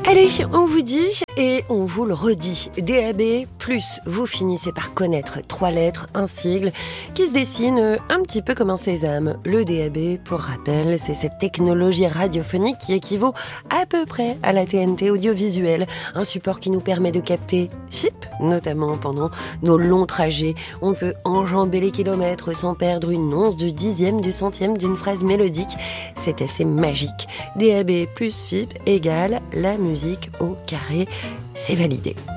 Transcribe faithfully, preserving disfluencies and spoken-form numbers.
Allez, on vous dit et on vous le redit. D A B plus, vous finissez par connaître trois lettres, un sigle qui se dessine un petit peu comme un sésame. Le D A B, pour rappel, c'est cette technologie radiophonique qui équivaut à peu près à la T N T audiovisuelle. Un support qui nous permet de capter F I P, notamment pendant nos longs trajets. On peut enjamber les kilomètres sans perdre une once du dixième, du centième d'une phrase mélodique. C'est assez magique. D A B plus F I P égale la musique au carré. C'est validé.